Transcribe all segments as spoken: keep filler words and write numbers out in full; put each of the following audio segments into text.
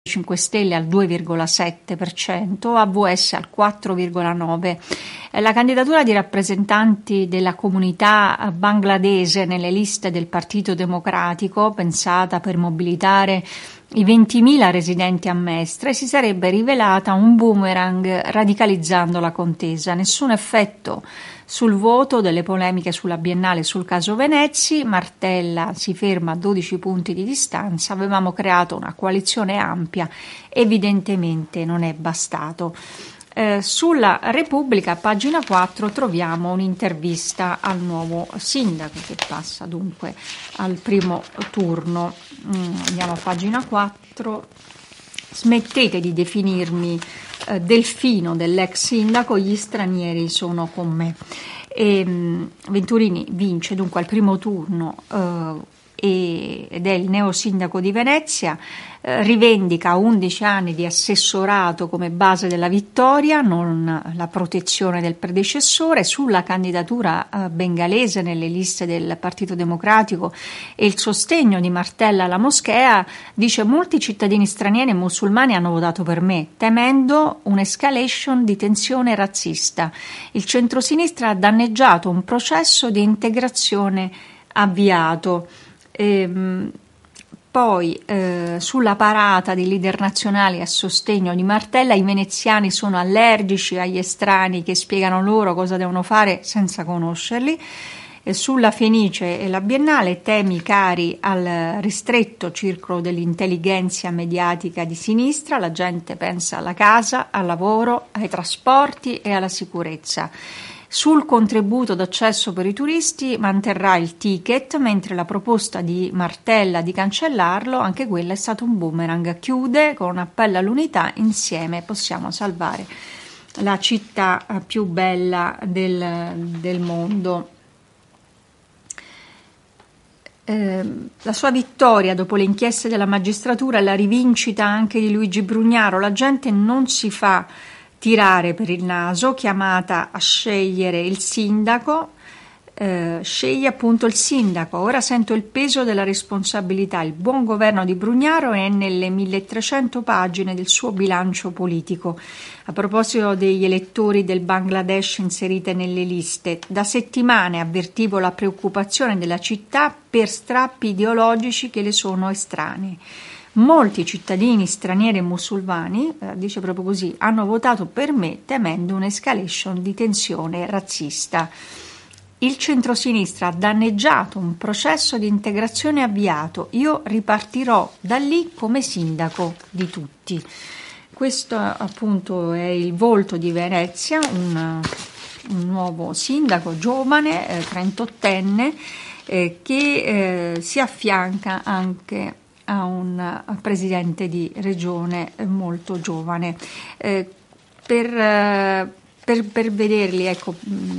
cinque Stelle al due virgola sette per cento, A V S al quattro virgola nove per cento. La candidatura di rappresentanti della comunità bangladese nelle liste del Partito Democratico, pensata per mobilitare i ventimila residenti a Mestre, si sarebbe rivelata un boomerang radicalizzando la contesa. Nessun effetto sul voto, delle polemiche sulla Biennale e sul caso Venezia, Martella si ferma a dodici punti di distanza, avevamo creato una coalizione ampia, evidentemente non è bastato. Eh, sulla Repubblica, pagina quattro, troviamo un'intervista al nuovo sindaco che passa dunque al primo turno. Mm, andiamo a pagina quattro. Smettete di definirmi eh, delfino dell'ex sindaco, gli stranieri sono con me. E, um, Venturini vince dunque al primo turno eh, ed è il neo sindaco di Venezia, eh, rivendica undici anni di assessorato come base della vittoria, non la protezione del predecessore. Sulla candidatura eh, bengalese nelle liste del Partito Democratico e il sostegno di Martella alla moschea, dice: molti cittadini stranieri e musulmani hanno votato per me, temendo un'escalation di tensione razzista. Il centrosinistra ha danneggiato un processo di integrazione avviato. Ehm, poi eh, sulla parata dei leader nazionali a sostegno di Martella, i veneziani sono allergici agli estranei che spiegano loro cosa devono fare senza conoscerli. E sulla Fenice e la Biennale, temi cari al ristretto circolo dell'intelligenza mediatica di sinistra, la gente pensa alla casa, al lavoro, ai trasporti e alla sicurezza. Sul contributo d'accesso per i turisti manterrà il ticket, mentre la proposta di Martella di cancellarlo, anche quella è stato un boomerang. Chiude con un appello all'unità: insieme possiamo salvare la città più bella del, del mondo. Eh, la sua vittoria dopo le inchieste della magistratura e la rivincita anche di Luigi Brugnaro. La gente non si fa tirare per il naso, chiamata a scegliere il sindaco, eh, sceglie appunto il sindaco. Ora sento il peso della responsabilità. Il buon governo di Brugnaro è nelle milletrecento pagine del suo bilancio politico. A proposito degli elettori del Bangladesh inserite nelle liste, da settimane avvertivo la preoccupazione della città per strappi ideologici che le sono estranei. Molti cittadini stranieri e musulmani, eh, dice proprio così, hanno votato per me temendo un'escalation di tensione razzista. Il centrosinistra ha danneggiato un processo di integrazione avviato. Io ripartirò da lì come sindaco di tutti. Questo appunto è il volto di Venezia, un, un nuovo sindaco giovane, eh, trentottenne, eh, che eh, si affianca anche a un presidente di regione molto giovane. Eh, per, eh, per, per vederli ecco,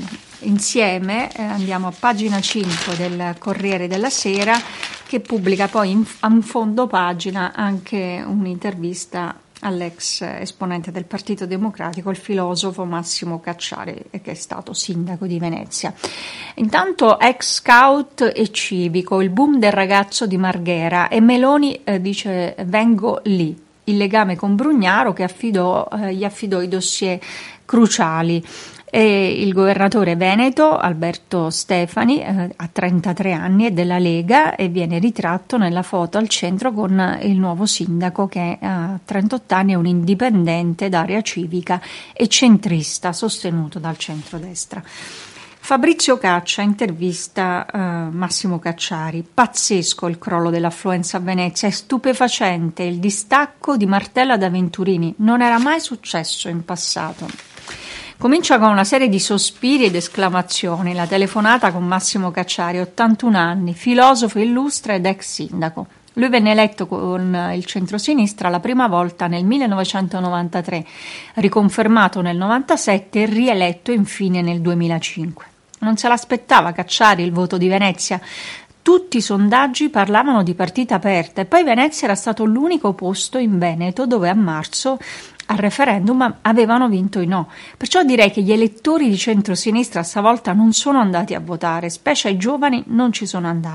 insieme eh, andiamo a pagina cinque del Corriere della Sera, che pubblica poi in, in fondo pagina anche un'intervista all'ex esponente del Partito Democratico, il filosofo Massimo Cacciari, che è stato sindaco di Venezia. Intanto ex scout e civico, il boom del ragazzo di Marghera, e Meloni eh, dice vengo lì, il legame con Brugnaro che affidò, eh, gli affidò i dossier cruciali. E il governatore veneto Alberto Stefani eh, ha trentatré anni, è della Lega e viene ritratto nella foto al centro con il nuovo sindaco che ha trentotto anni, è un indipendente d'area civica e centrista sostenuto dal centrodestra. Fabrizio Caccia intervista eh, Massimo Cacciari: pazzesco il crollo dell'affluenza a Venezia, è stupefacente il distacco di Martella da Venturini, non era mai successo in passato. Comincia con una serie di sospiri ed esclamazioni la telefonata con Massimo Cacciari, ottantuno anni, filosofo illustre ed ex sindaco. Lui venne eletto con il centrosinistra la prima volta nel millenovecentonovantatré, riconfermato nel novantasette e rieletto infine nel duemilacinque. Non se l'aspettava Cacciari il voto di Venezia. Tutti i sondaggi parlavano di partita aperta e poi Venezia era stato l'unico posto in Veneto dove a marzo al referendum avevano vinto i no. Perciò direi che gli elettori di centrosinistra stavolta non sono andati a votare, specie ai giovani non ci sono andati.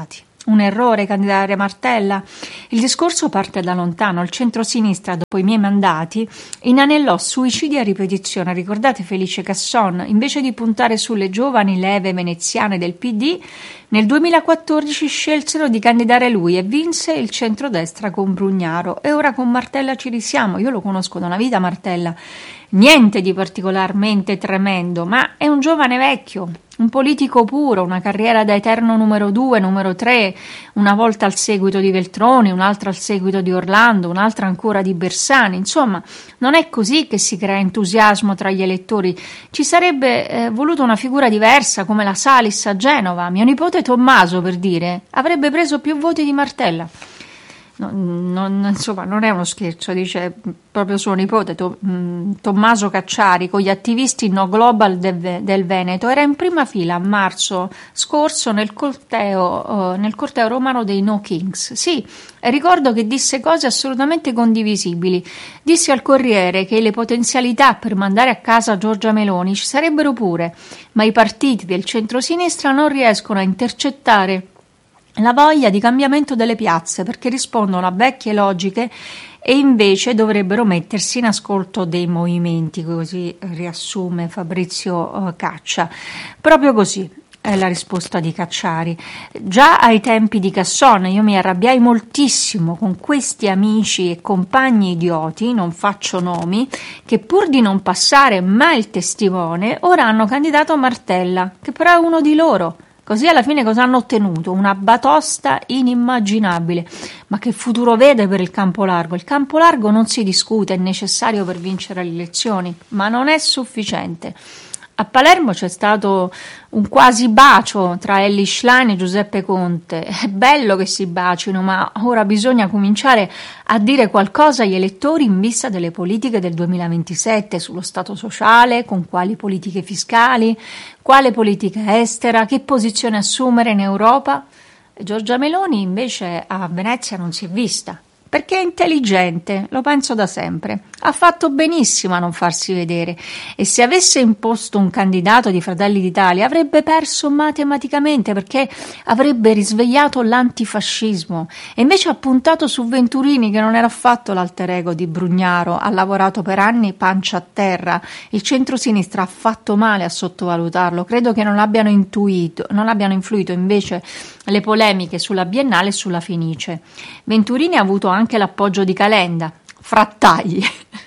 Un errore candidare Martella? Il discorso parte da lontano. Il centrosinistra, dopo i miei mandati, inanellò suicidi a ripetizione. Ricordate Felice Casson? Invece di puntare sulle giovani leve veneziane del P D, nel duemilaquattordici scelsero di candidare lui e vinse il centrodestra con Brugnaro. E ora con Martella ci risiamo. Io lo conosco da una vita Martella. Niente di particolarmente tremendo, ma è un giovane vecchio, un politico puro, una carriera da eterno numero due, numero tre, una volta al seguito di Veltroni, un'altra al seguito di Orlando, un'altra ancora di Bersani. Insomma, non è così che si crea entusiasmo tra gli elettori. Ci sarebbe eh, voluto una figura diversa, come la Salis a Genova. Mio nipote Tommaso, per dire, avrebbe preso più voti di Martella. No, non, insomma, non è uno scherzo, dice proprio suo nipote to, mh, Tommaso Cacciari, con gli attivisti No Global del, del Veneto. Era in prima fila a marzo scorso nel corteo, uh, nel corteo romano dei No Kings. Sì, ricordo che disse cose assolutamente condivisibili. Disse al Corriere che le potenzialità per mandare a casa Giorgia Meloni ci sarebbero pure, ma i partiti del centrosinistra non riescono a intercettare la voglia di cambiamento delle piazze, perché rispondono a vecchie logiche e invece dovrebbero mettersi in ascolto dei movimenti, così riassume Fabrizio Caccia. Proprio così è la risposta di Cacciari. Già ai tempi di Casson io mi arrabbiai moltissimo con questi amici e compagni idioti, non faccio nomi, che pur di non passare mai il testimone ora hanno candidato Martella, che però è uno di loro. Così alla fine cosa hanno ottenuto? Una batosta inimmaginabile. Ma che futuro vede per il campo largo? Il campo largo non si discute, è necessario per vincere le elezioni, ma non è sufficiente. A Palermo c'è stato un quasi bacio tra Elly Schlein e Giuseppe Conte. È bello che si bacino, ma ora bisogna cominciare a dire qualcosa agli elettori in vista delle politiche del duemilaventisette, sullo stato sociale, con quali politiche fiscali, quale politica estera, che posizione assumere in Europa. Giorgia Meloni invece a Venezia non si è vista. Perché è intelligente, lo penso da sempre. Ha fatto benissimo a non farsi vedere e se avesse imposto un candidato di Fratelli d'Italia avrebbe perso matematicamente, perché avrebbe risvegliato l'antifascismo, e invece ha puntato su Venturini, che non era affatto l'alter ego di Brugnaro, ha lavorato per anni pancia a terra. Il centrosinistra ha fatto male a sottovalutarlo, credo che non abbiano intuito, non abbiano influito invece le polemiche sulla Biennale e sulla Fenice. Venturini ha avuto anche l'appoggio di Calenda. Frattagli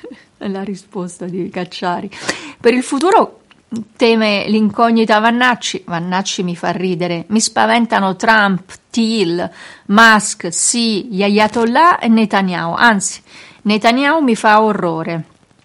è la risposta di Cacciari. Per il futuro teme l'incognita Vannacci. Vannacci mi fa ridere. Mi spaventano Trump, Thiel, Musk, sì, gli Ayatollah e Netanyahu. Anzi, Netanyahu mi fa orrore.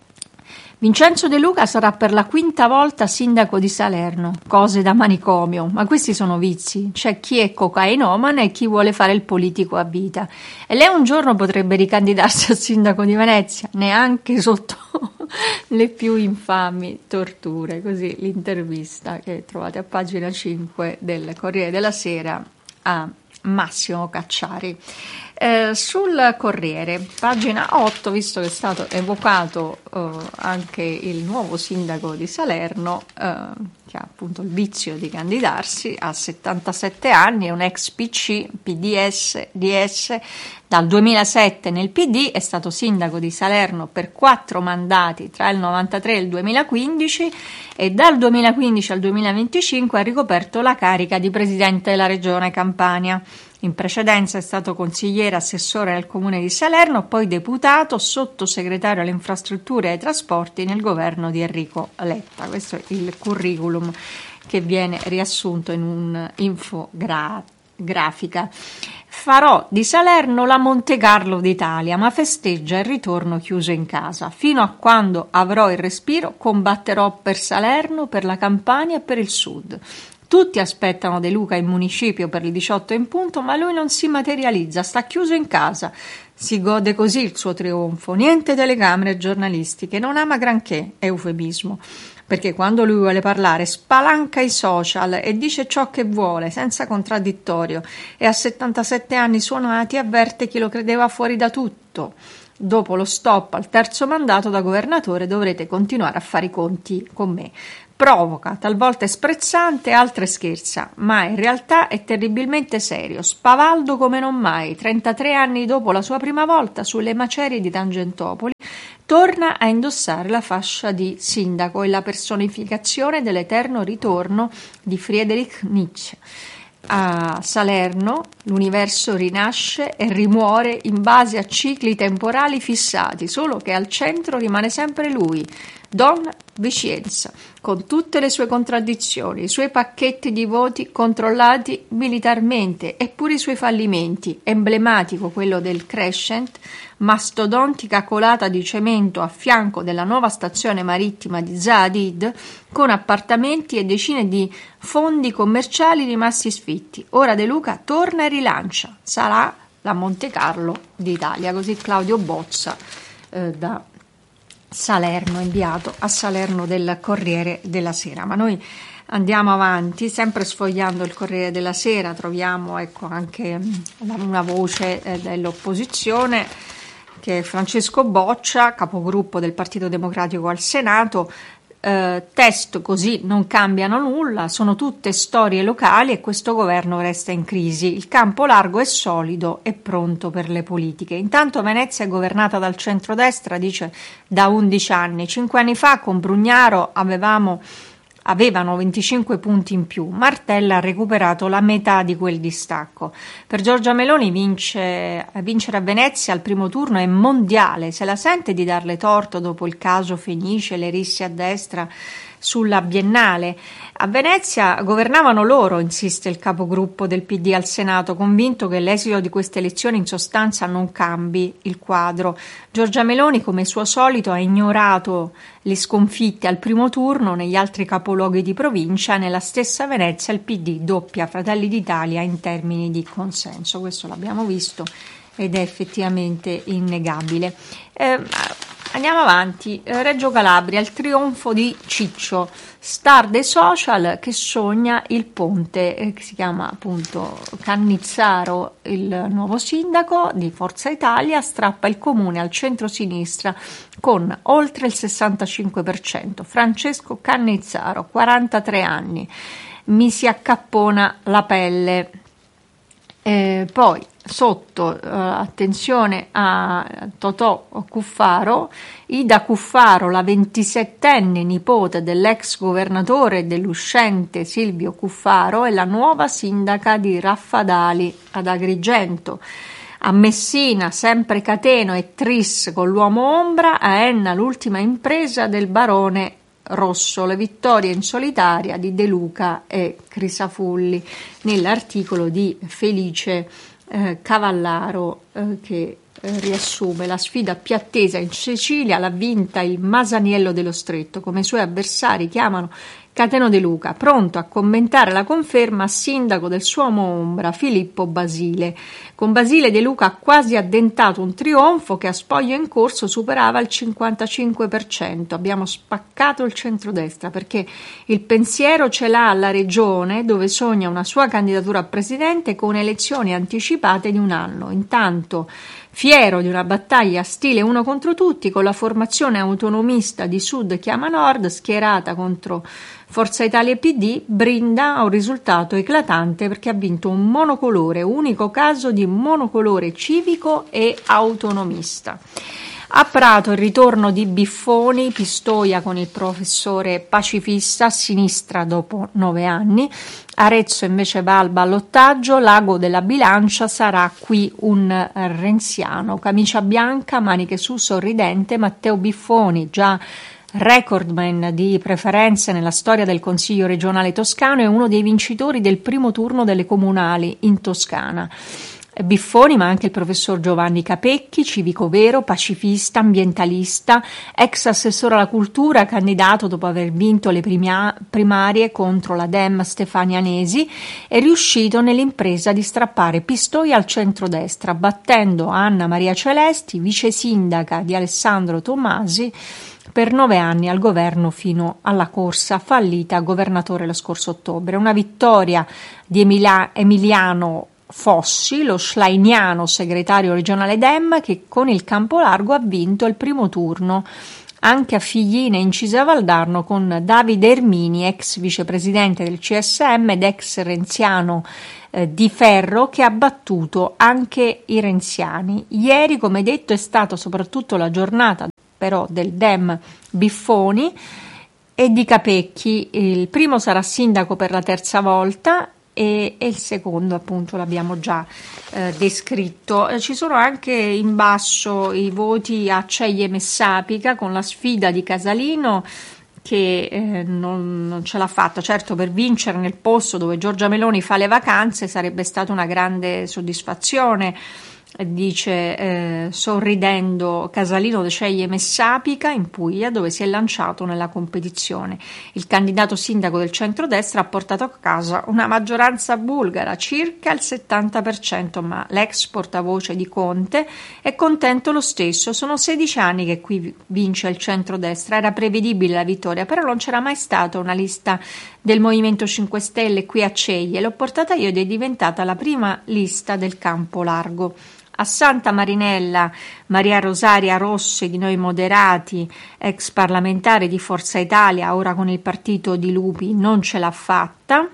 Vincenzo De Luca sarà per la quinta volta sindaco di Salerno. Cose da manicomio, ma questi sono vizi. C'è chi è cocainomane e chi vuole fare il politico a vita. E lei un giorno potrebbe ricandidarsi a sindaco di Venezia, neanche sotto le più infami torture. Così l'intervista che trovate a pagina cinque del Corriere della Sera a Massimo Cacciari. Eh, sul Corriere, pagina otto, visto che è stato evocato eh, anche il nuovo sindaco di Salerno, eh, che ha appunto il vizio di candidarsi, ha settantasette anni, è un ex P C, P D S, D S, dal duemilasette nel P D, è stato sindaco di Salerno per quattro mandati tra il novantatré e il duemilaquindici e dal duemilaquindici al duemilaventicinque ha ricoperto la carica di presidente della regione Campania. In precedenza è stato consigliere assessore nel comune di Salerno, poi deputato, sottosegretario alle infrastrutture e ai trasporti nel governo di Enrico Letta. Questo è il curriculum che viene riassunto in un'infografica. Farò di Salerno la Monte Carlo d'Italia, ma festeggia il ritorno chiuso in casa. Fino a quando avrò il respiro combatterò per Salerno, per la Campania e per il Sud. Tutti aspettano De Luca in municipio per il diciotto in punto, ma lui non si materializza, sta chiuso in casa. Si gode così il suo trionfo. Niente telecamere giornalistiche, non ama granché, eufemismo. Perché quando lui vuole parlare spalanca i social e dice ciò che vuole, senza contraddittorio, e a settantasette anni suonati avverte chi lo credeva fuori da tutto. Dopo lo stop al terzo mandato da governatore dovrete continuare a fare i conti con me. provoca, talvolta è sprezzante, altre scherza, ma in realtà è terribilmente serio, spavaldo come non mai. trentatré anni dopo la sua prima volta sulle macerie di Tangentopoli, torna a indossare la fascia di sindaco e la personificazione dell'eterno ritorno di Friedrich Nietzsche. A Salerno l'universo rinasce e rimuore in base a cicli temporali fissati, solo che al centro rimane sempre lui, Don Vicienza, con tutte le sue contraddizioni, i suoi pacchetti di voti controllati militarmente e pure i suoi fallimenti, emblematico quello del Crescent, mastodontica colata di cemento a fianco della nuova stazione marittima di Zaha Hadid, con appartamenti e decine di fondi commerciali rimasti sfitti. Ora De Luca torna e rilancia, sarà la Monte Carlo d'Italia, così Claudio Bozza eh, da Salerno, inviato a Salerno del Corriere della Sera. Ma noi andiamo avanti, sempre sfogliando il Corriere della Sera, troviamo ecco anche una voce eh, dell'opposizione, che è Francesco Boccia, capogruppo del Partito Democratico al Senato. Eh, test così non cambiano nulla, sono tutte storie locali e questo governo resta in crisi. Il campo largo è solido e pronto per le politiche. Intanto Venezia è governata dal centrodestra, dice, da undici anni. Cinque anni fa con Brugnaro avevamo avevano venticinque punti in più. Martella ha recuperato la metà di quel distacco. Per Giorgia Meloni vince, vincere a Venezia al primo turno è mondiale. Se la sente di darle torto dopo il caso Fenice, le risse a destra sulla Biennale. A Venezia governavano loro, insiste il capogruppo del P D al Senato, convinto che l'esito di queste elezioni in sostanza non cambi il quadro. Giorgia Meloni, come suo solito, ha ignorato le sconfitte al primo turno negli altri capoluoghi di provincia. Nella stessa Venezia il P D doppia Fratelli d'Italia in termini di consenso. Questo l'abbiamo visto ed è effettivamente innegabile. Eh, Andiamo avanti, Reggio Calabria, il trionfo di Ciccio, star dei social che sogna il ponte, eh, che si chiama appunto Cannizzaro, il nuovo sindaco di Forza Italia, strappa il comune al centro-sinistra con oltre il sessantacinque per cento. Francesco Cannizzaro, quarantatré anni, mi si accappona la pelle. Eh, poi sotto, eh, attenzione a Totò Cuffaro, Ida Cuffaro, la ventisettenne nipote dell'ex governatore e dell'uscente Silvio Cuffaro, è la nuova sindaca di Raffadali ad Agrigento. A Messina, sempre Cateno e Tris con l'uomo ombra, a Enna l'ultima impresa del barone Rosso, le vittorie in solitaria di De Luca e Crisafulli, nell'articolo di Felice eh, Cavallaro eh, che eh, riassume la sfida più attesa in Sicilia, l'ha vinta il Masaniello dello Stretto, come i suoi avversari chiamano Cateno De Luca, pronto a commentare la conferma a sindaco del suo ombra Filippo Basile. Con Basile De Luca ha quasi addentato un trionfo che a spoglio in corso superava il cinquantacinque per cento. Abbiamo spaccato il centrodestra perché il pensiero ce l'ha alla regione, dove sogna una sua candidatura a presidente con elezioni anticipate di un anno. Intanto, fiero di una battaglia stile uno contro tutti, con la formazione autonomista di Sud chiama Nord, schierata contro Forza Italia e P D, brinda a un risultato eclatante perché ha vinto un monocolore, unico caso di monocolore civico e autonomista. A Prato il ritorno di Biffoni, Pistoia con il professore pacifista, a sinistra dopo nove anni. Arezzo invece va al ballottaggio, Lago della Bilancia sarà qui un renziano. Camicia bianca, maniche su, sorridente, Matteo Biffoni, già recordman di preferenze nella storia del Consiglio regionale toscano, è uno dei vincitori del primo turno delle comunali in Toscana. Biffoni, ma anche il professor Giovanni Capecchi, civico vero, pacifista, ambientalista, ex assessore alla cultura, candidato dopo aver vinto le primia- primarie contro la Dem Stefania Nesi, è riuscito nell'impresa di strappare Pistoia al centrodestra, battendo Anna Maria Celesti, vice sindaca di Alessandro Tommasi, per nove anni al governo fino alla corsa fallita a governatore lo scorso ottobre. Una vittoria di Emilia- Emiliano Fossi, lo schleiniano segretario regionale Dem, che con il campo largo ha vinto il primo turno anche a Figline incise a Valdarno con Davide Ermini, ex vicepresidente del C S M ed ex renziano eh, di ferro, che ha battuto anche i renziani. Ieri, come detto, è stata soprattutto la giornata però del Dem Biffoni e di Capecchi. Il primo sarà sindaco per la terza volta e, e il secondo appunto l'abbiamo già eh, descritto. Eh, ci sono anche in basso i voti a Ceglie Messapica con la sfida di Casalino che eh, non, non ce l'ha fatta. Certo, per vincere nel posto dove Giorgia Meloni fa le vacanze sarebbe stata una grande soddisfazione, dice eh, sorridendo Casalino de Ceglie Messapica in Puglia, dove si è lanciato nella competizione. Il candidato sindaco del centrodestra ha portato a casa una maggioranza bulgara, circa il settanta per cento, ma l'ex portavoce di Conte è contento lo stesso. Sono sedici anni che qui vince il centrodestra, era prevedibile la vittoria, però non c'era mai stata una lista del Movimento cinque Stelle qui a Ceglie, l'ho portata io ed è diventata la prima lista del campo largo. A Santa Marinella, Maria Rosaria Rossi di Noi Moderati, ex parlamentare di Forza Italia, ora con il partito di Lupi, non ce l'ha fatta.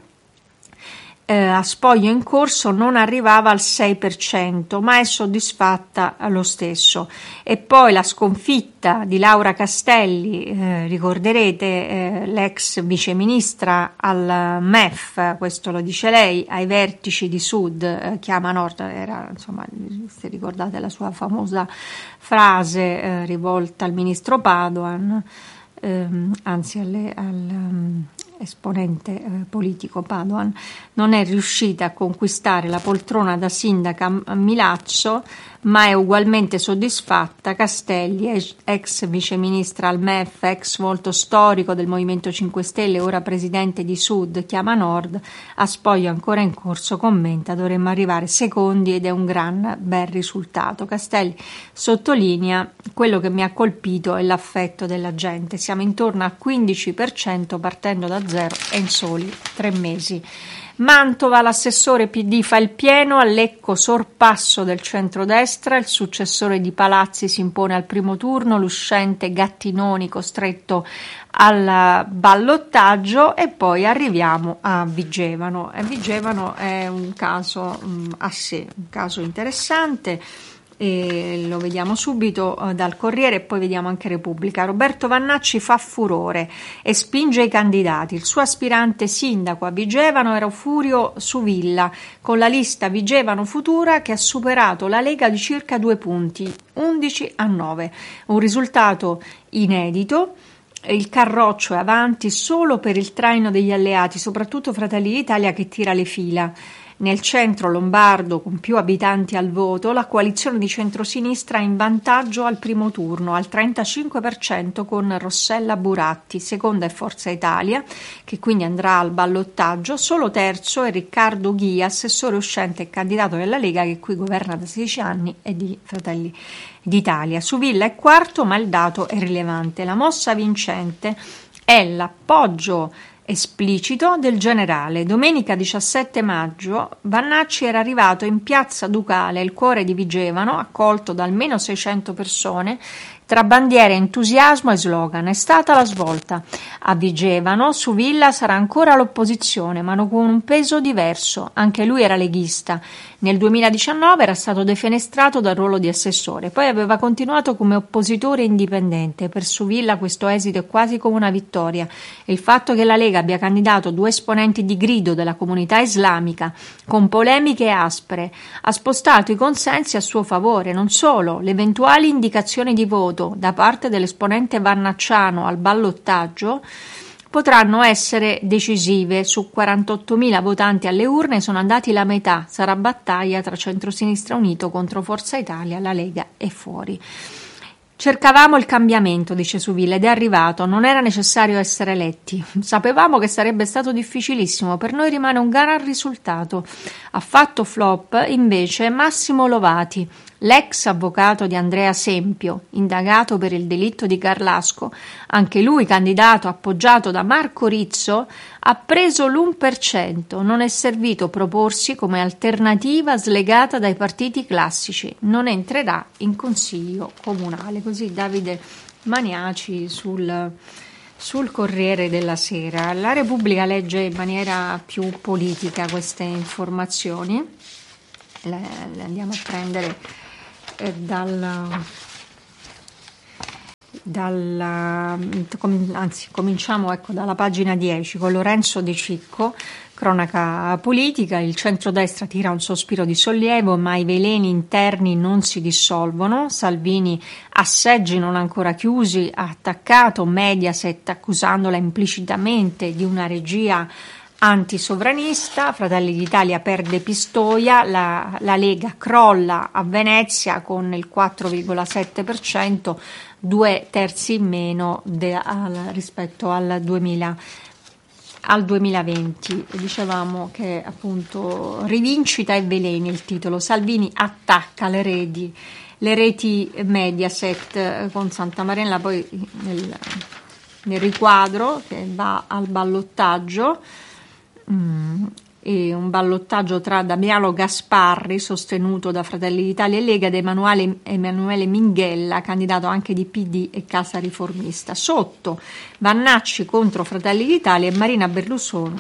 Eh, a spoglio in corso non arrivava al sei per cento, ma è soddisfatta lo stesso. E poi la sconfitta di Laura Castelli, eh, ricorderete, eh, l'ex viceministra al M E F, questo lo dice lei, ai vertici di Sud, eh, chiama Nord, era, insomma, se ricordate la sua famosa frase eh, rivolta al ministro Padoan, ehm, anzi alle, al um, esponente eh, politico Padoan, non è riuscita a conquistare la poltrona da sindaca a Milazzo, ma è ugualmente soddisfatta. Castelli, ex viceministra al M E F, ex volto storico del Movimento cinque Stelle, ora presidente di Sud, chiama Nord, a spoglio ancora in corso, commenta: dovremmo arrivare secondi ed è un gran bel risultato. Castelli sottolinea: quello che mi ha colpito è l'affetto della gente, siamo intorno al quindici per cento partendo da zero e in soli tre mesi. Mantova, l'assessore P D fa il pieno, a Lecco sorpasso del centrodestra, il successore di Palazzi si impone al primo turno, l'uscente Gattinoni costretto al ballottaggio, e poi arriviamo a Vigevano. E Vigevano è un caso mh, a sé, un caso interessante. E lo vediamo subito eh, dal Corriere e poi vediamo anche Repubblica. Roberto Vannacci fa furore e spinge i candidati. Il suo aspirante sindaco a Vigevano era Furio Suvilla, con la lista Vigevano Futura, che ha superato la Lega di circa due punti, undici a nove. Un risultato inedito. Il Carroccio è avanti solo per il traino degli alleati, soprattutto Fratelli d'Italia, che tira le fila. Nel centro lombardo, con più abitanti al voto, la coalizione di centrosinistra è in vantaggio al primo turno, al trentacinque per cento, con Rossella Buratti. Seconda è Forza Italia, che quindi andrà al ballottaggio. Solo terzo è Riccardo Ghia, assessore uscente e candidato della Lega, che qui governa da sedici anni, e di Fratelli d'Italia. Suvilla è quarto, ma il dato è rilevante. La mossa vincente è l'appoggio esplicito del generale. Domenica diciassette maggio Vannacci era arrivato in piazza Ducale, il cuore di Vigevano, accolto da almeno seicento persone, tra bandiere, entusiasmo e slogan. È stata la svolta. A Vigevano Suvilla sarà ancora all'opposizione, ma con un peso diverso. Anche lui era leghista. Nel duemiladiciannove era stato defenestrato dal ruolo di assessore, poi aveva continuato come oppositore indipendente. Per Suvilla questo esito è quasi come una vittoria. Il fatto che la Lega abbia candidato due esponenti di grido della comunità islamica, con polemiche aspre, ha spostato i consensi a suo favore. Non solo, le eventuali indicazioni di voto da parte dell'esponente vannacciano al ballottaggio potranno essere decisive. Su quarantottomila votanti alle urne sono andati la metà. Sarà battaglia tra centrosinistra unito contro Forza Italia, la Lega e fuori. Cercavamo il cambiamento, dice Suvilla, ed è arrivato. Non era necessario essere eletti. Sapevamo che sarebbe stato difficilissimo. Per noi rimane un gran risultato. Ha fatto flop invece Massimo Lovati, l'ex avvocato di Andrea Sempio, indagato per il delitto di Carlasco, anche lui candidato appoggiato da Marco Rizzo, ha preso l'uno per cento, non è servito proporsi come alternativa slegata dai partiti classici, non entrerà in consiglio comunale. Così Davide Maniaci sul, sul Corriere della Sera. La Repubblica legge in maniera più politica queste informazioni, le, le andiamo a prendere eh, dal... Dalla, anzi cominciamo ecco dalla pagina dieci con Lorenzo De Cicco, cronaca politica. Il centrodestra tira un sospiro di sollievo, ma i veleni interni non si dissolvono. Salvini ha seggi non ancora chiusi, ha attaccato Mediaset accusandola implicitamente di una regia antisovranista. Fratelli d'Italia perde Pistoia, la, la Lega crolla a Venezia con il quattro virgola sette per cento, due terzi in meno de, al, rispetto al, duemila, al duemilaventi. Dicevamo che appunto rivincita e veleni il titolo. Salvini attacca le reti, le reti Mediaset con Santa Marinella, poi nel, nel riquadro che va al ballottaggio. Mm, e un ballottaggio tra Damiano Gasparri, sostenuto da Fratelli d'Italia e Lega, ed Emanuele, Emanuele Minghella, candidato anche di P D e Casa Riformista. Sotto Vannacci contro Fratelli d'Italia e Marina Berlusconi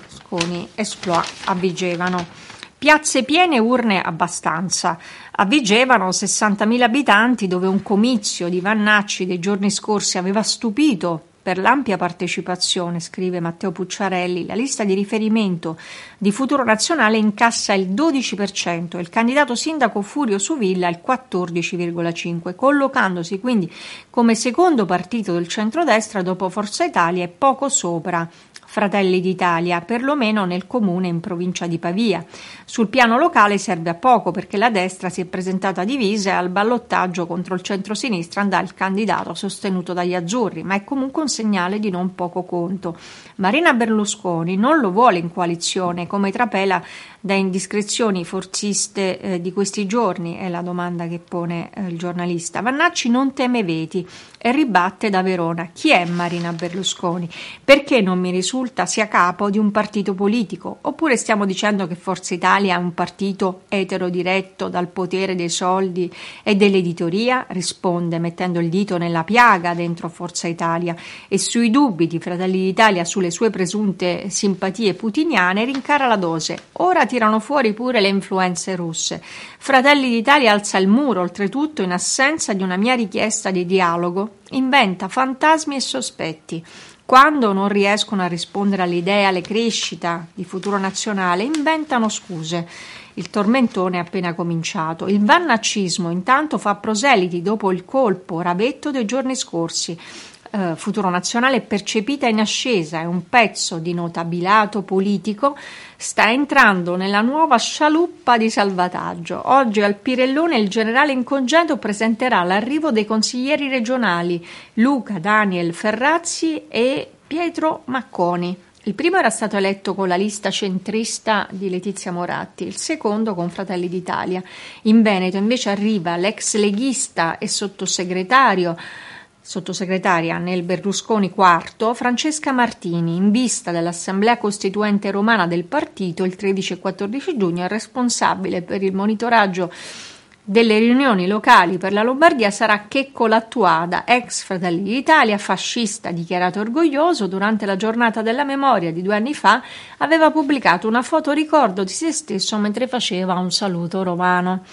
esploa a Vigevano. Piazze piene, urne abbastanza. A Vigevano sessantamila abitanti, dove un comizio di Vannacci dei giorni scorsi aveva stupito per l'ampia partecipazione, scrive Matteo Pucciarelli. La lista di riferimento di Futuro Nazionale incassa il dodici per cento e il candidato sindaco Furio Suvilla il quattordici virgola cinque per cento, collocandosi quindi come secondo partito del centrodestra dopo Forza Italia e poco sopra Fratelli d'Italia, perlomeno nel comune in provincia di Pavia. Sul piano locale serve a poco, perché la destra si è presentata divisa e al ballottaggio contro il centrosinistra andrà il candidato sostenuto dagli azzurri, ma è comunque un segnale di non poco conto. Marina Berlusconi non lo vuole in coalizione, come trapela da indiscrezioni forziste eh, di questi giorni, è la domanda che pone eh, il giornalista. Vannacci non teme veti e ribatte da Verona: chi è Marina Berlusconi? Perché non mi risulta sia capo di un partito politico? Oppure stiamo dicendo che Forza Italia è un partito eterodiretto dal potere dei soldi e dell'editoria? Risponde mettendo il dito nella piaga dentro Forza Italia, e sui dubbi di Fratelli d'Italia sulle sue presunte simpatie putiniane rincara la dose. Ora tirano fuori pure le influenze russe. Fratelli d'Italia alza il muro, oltretutto in assenza di una mia richiesta di dialogo, inventa fantasmi e sospetti. Quando non riescono a rispondere all'idea, alle crescita di Futuro Nazionale, inventano scuse. Il tormentone è appena cominciato. Il vannaccismo intanto fa proseliti dopo il colpo ravetto dei giorni scorsi. Uh, Futuro Nazionale è percepita in ascesa, è un pezzo di notabilato politico, sta entrando nella nuova scialuppa di salvataggio. Oggi al Pirellone il generale in congedo presenterà l'arrivo dei consiglieri regionali Luca Daniel Ferrazzi e Pietro Macconi. Il primo era stato eletto con la lista centrista di Letizia Moratti, il secondo con Fratelli d'Italia. In Veneto invece arriva l'ex leghista e sottosegretario Sottosegretaria nel Berlusconi quarto, Francesca Martini, in vista dell'Assemblea Costituente Romana del partito il tredici e quattordici giugno. È responsabile per il monitoraggio delle riunioni locali per la Lombardia sarà Checco Lattuada, ex Fratelli d'Italia, fascista dichiarato orgoglioso. Durante la giornata della memoria di due anni fa aveva pubblicato una foto ricordo di se stesso mentre faceva un saluto romano.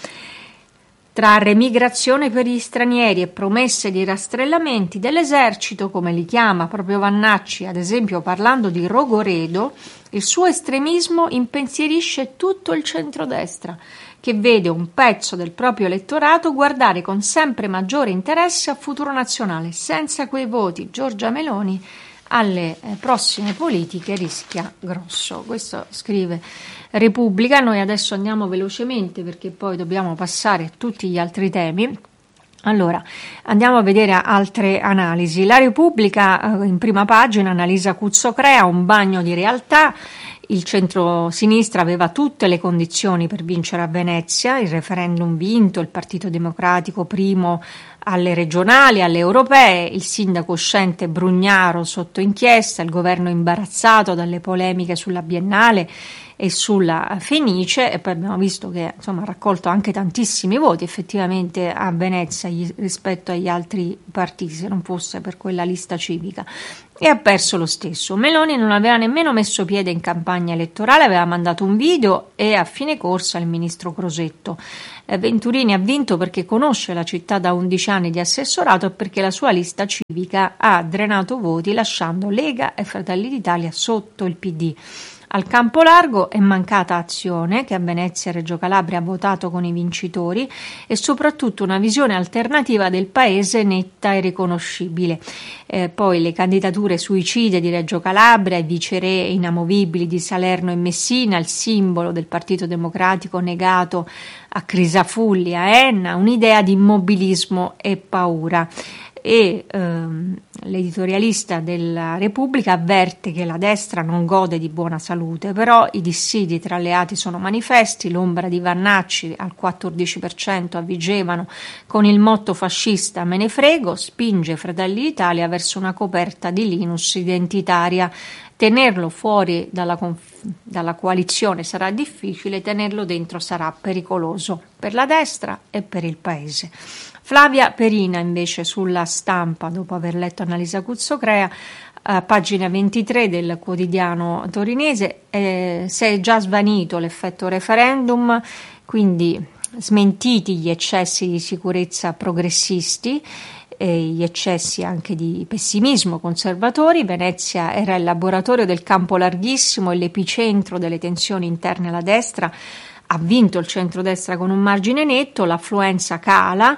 Tra remigrazione per gli stranieri e promesse di rastrellamenti dell'esercito, come li chiama proprio Vannacci, ad esempio parlando di Rogoredo, il suo estremismo impensierisce tutto il centrodestra, che vede un pezzo del proprio elettorato guardare con sempre maggiore interesse a Futuro Nazionale. Senza quei voti Giorgia Meloni alle eh, prossime politiche rischia grosso. Questo scrive Repubblica. Noi adesso andiamo velocemente perché poi dobbiamo passare a tutti gli altri temi. Allora, andiamo a vedere altre analisi. La Repubblica eh, in prima pagina, Annalisa Cuzzo crea un bagno di realtà. Il centro-sinistra aveva tutte le condizioni per vincere a Venezia, il referendum vinto, il Partito Democratico primo alle regionali, alle europee, il sindaco uscente Brugnaro sotto inchiesta, il governo imbarazzato dalle polemiche sulla Biennale e sulla Fenice, e poi abbiamo visto che insomma ha raccolto anche tantissimi voti effettivamente a Venezia rispetto agli altri partiti, se non fosse per quella lista civica, e ha perso lo stesso. Meloni non aveva nemmeno messo piede in campagna elettorale, aveva mandato un video e a fine corsa il ministro Crosetto. Eh, Venturini ha vinto perché conosce la città da undici anni di assessorato e perché la sua lista civica ha drenato voti lasciando Lega e Fratelli d'Italia sotto il P D. Al campo largo è mancata azione, che a Venezia e Reggio Calabria ha votato con i vincitori, e soprattutto una visione alternativa del paese netta e riconoscibile. Eh, poi le candidature suicide di Reggio Calabria, i viceré inamovibili di Salerno e Messina, il simbolo del Partito Democratico negato a Crisafulli, a Enna, un'idea di immobilismo e paura. E ehm, l'editorialista della Repubblica avverte che la destra non gode di buona salute, però i dissidi tra alleati sono manifesti. L'ombra di Vannacci al quattordici per cento a Vigevano con il motto fascista "me ne frego" spinge Fratelli d'Italia verso una coperta di Linus identitaria. Tenerlo fuori dalla, conf- dalla coalizione sarà difficile, tenerlo dentro sarà pericoloso per la destra e per il paese. Flavia Perina invece sulla Stampa, dopo aver letto Annalisa Cuzzocrea, a pagina ventitré del quotidiano torinese, eh, si è già svanito l'effetto referendum, quindi smentiti gli eccessi di sicurezza progressisti e gli eccessi anche di pessimismo conservatori. Venezia era il laboratorio del campo larghissimo e l'epicentro delle tensioni interne alla destra. Ha vinto il centrodestra con un margine netto, l'affluenza cala,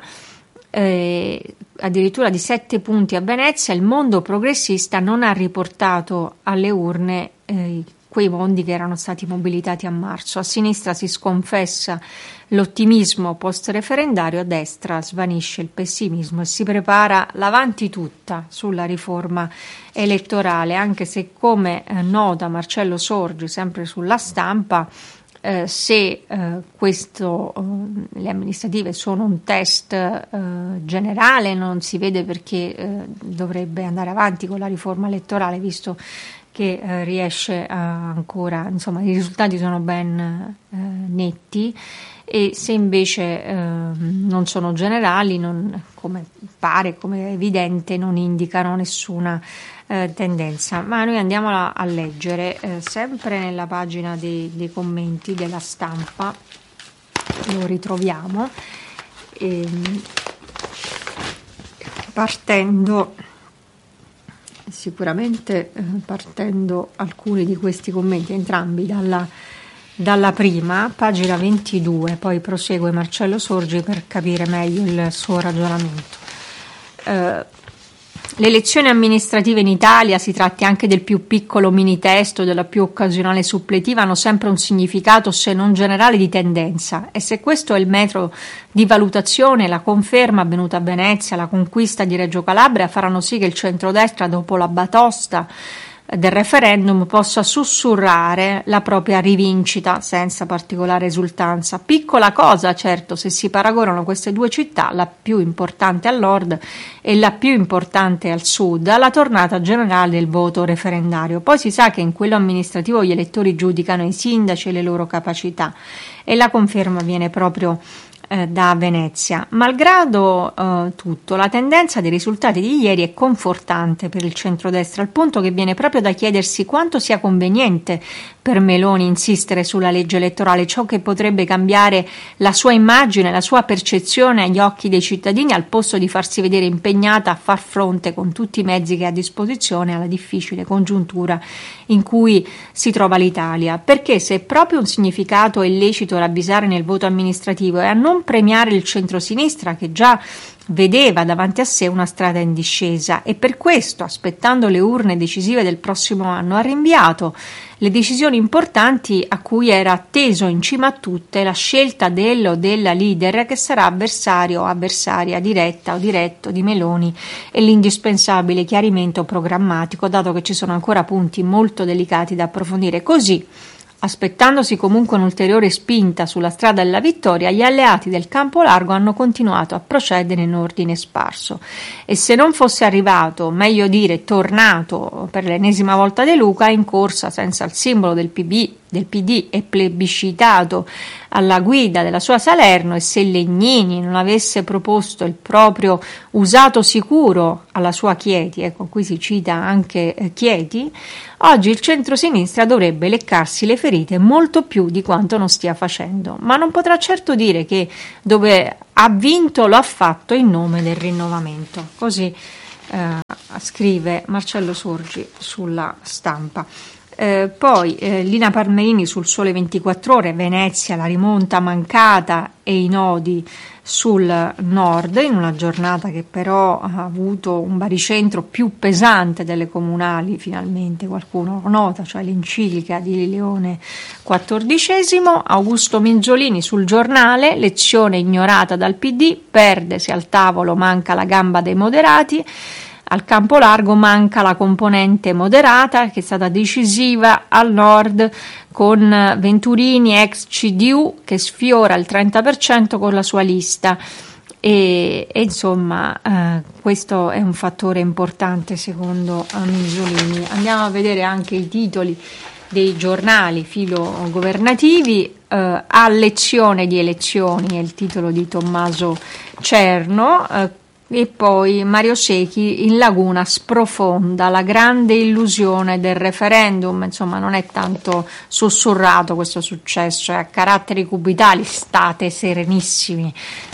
Eh, addirittura di sette punti a Venezia. Il mondo progressista non ha riportato alle urne eh, quei mondi che erano stati mobilitati a marzo. A sinistra si sconfessa l'ottimismo post-referendario, a destra svanisce il pessimismo e si prepara l'avanti tutta sulla riforma elettorale, anche se, come eh, nota Marcello Sorgi sempre sulla Stampa, Eh, se eh, questo, eh, le amministrative sono un test eh, generale, non si vede perché eh, dovrebbe andare avanti con la riforma elettorale, visto che eh, riesce a ancora, insomma, i risultati sono ben eh, netti. E se invece eh, non sono generali, non, come pare, come è evidente, non indicano nessuna eh, tendenza. Ma noi andiamo a, a leggere eh, sempre nella pagina dei, dei commenti della Stampa, lo ritroviamo, e, partendo sicuramente eh, partendo alcuni di questi commenti, entrambi dalla Dalla prima, pagina ventidue, poi prosegue Marcello Sorgi per capire meglio il suo ragionamento. Eh, le elezioni amministrative in Italia, si tratti anche del più piccolo mini testo, della più occasionale suppletiva, hanno sempre un significato, se non generale, di tendenza. E se questo è il metro di valutazione, la conferma avvenuta a Venezia, la conquista di Reggio Calabria faranno sì che il centrodestra, dopo la batosta del referendum, possa sussurrare la propria rivincita senza particolare esultanza. Piccola cosa, certo, se si paragonano queste due città, la più importante al nord e la più importante al sud, alla tornata generale del voto referendario. Poi si sa che in quello amministrativo gli elettori giudicano i sindaci e le loro capacità, e la conferma viene proprio da Venezia. Malgrado eh, tutto, la tendenza dei risultati di ieri è confortante per il centrodestra, al punto che viene proprio da chiedersi quanto sia conveniente per Meloni insistere sulla legge elettorale, ciò che potrebbe cambiare la sua immagine, la sua percezione agli occhi dei cittadini, al posto di farsi vedere impegnata a far fronte con tutti i mezzi che ha a disposizione alla difficile congiuntura in cui si trova l'Italia. Perché se è proprio un significato è lecito ravvisare nel voto amministrativo e a non premiare il centrosinistra, che già vedeva davanti a sé una strada in discesa e per questo, aspettando le urne decisive del prossimo anno, ha rinviato le decisioni importanti a cui era atteso in cima a tutte la scelta del o della leader che sarà avversario o avversaria diretta o diretto di Meloni e l'indispensabile chiarimento programmatico, dato che ci sono ancora punti molto delicati da approfondire. Così, aspettandosi comunque un'ulteriore spinta sulla strada della vittoria, gli alleati del campo largo hanno continuato a procedere in ordine sparso e se non fosse arrivato, meglio dire tornato per l'ennesima volta De Luca in corsa senza il simbolo del P D, del P D e plebiscitato alla guida della sua Salerno, e se Legnini non avesse proposto il proprio usato sicuro alla sua Chieti, ecco qui si cita anche eh, Chieti, oggi il centrosinistra dovrebbe leccarsi le ferite molto più di quanto non stia facendo, ma non potrà certo dire che dove ha vinto lo ha fatto in nome del rinnovamento. Così eh, scrive Marcello Sorgi sulla Stampa. Eh, poi eh, Lina Palmerini sul Sole ventiquattro Ore, Venezia, la rimonta mancata e i nodi sul nord, in una giornata che però ha avuto un baricentro più pesante delle comunali, finalmente qualcuno lo nota, cioè l'enciclica di Leone quattordicesimo. Augusto Minzolini sul Giornale, lezione ignorata dal P D, perde se al tavolo manca la gamba dei moderati. Al campo largo manca la componente moderata che è stata decisiva al nord, con Venturini ex C D U che sfiora il trenta per cento con la sua lista e, e insomma eh, questo è un fattore importante secondo Minzolini. Andiamo a vedere anche i titoli dei giornali filo governativi. Eh, a lezione di elezioni è il titolo di Tommaso Cerno. eh, E poi Mario Secchi, in Laguna sprofonda la grande illusione del referendum, insomma non è tanto sussurrato questo successo, è a caratteri cubitali, state serenissimi